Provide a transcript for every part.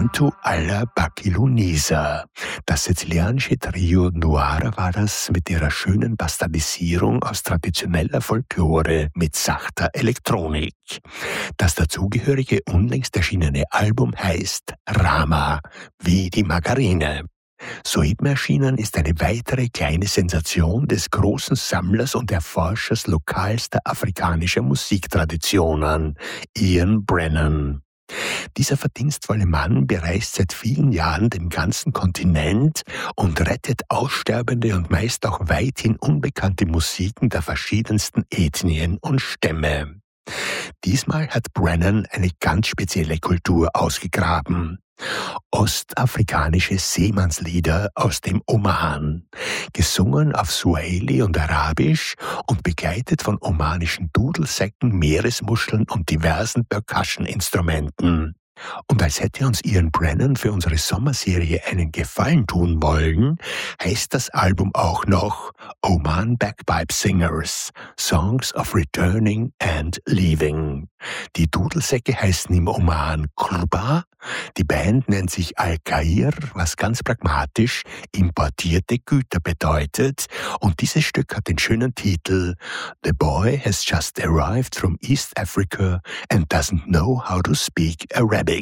Canto alla Bacchinesa. Das sizilianische Trio Noir war das mit ihrer schönen Bastardisierung aus traditioneller Folklore mit sachter Elektronik. Das dazugehörige unlängst erschienene Album heißt Rama, wie die Margarine. Soeben erschienen ist eine weitere kleine Sensation des großen Sammlers und Erforschers lokalster afrikanischer Musiktraditionen, Ian Brennan. Dieser verdienstvolle Mann bereist seit vielen Jahren den ganzen Kontinent und rettet aussterbende und meist auch weithin unbekannte Musiken der verschiedensten Ethnien und Stämme. Diesmal hat Brennan eine ganz spezielle Kultur ausgegraben. Ostafrikanische Seemannslieder aus dem Oman, gesungen auf Swahili und Arabisch und begleitet von omanischen Dudelsäcken, Meeresmuscheln und diversen Percussion-Instrumenten. Und als hätte uns Ian Brennan für unsere Sommerserie einen Gefallen tun wollen, heißt das Album auch noch Oman Bagpipe Singers, Songs of Returning and Leaving. Die Dudelsäcke heißen im Oman Kluba, die Band nennt sich Al-Kair, was ganz pragmatisch importierte Güter bedeutet, und dieses Stück hat den schönen Titel The Boy has just arrived from East Africa and doesn't know how to speak Arabic.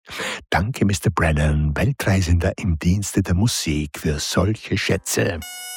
Danke, Mr. Brennan, Weltreisender im Dienste der Musik, für solche Schätze.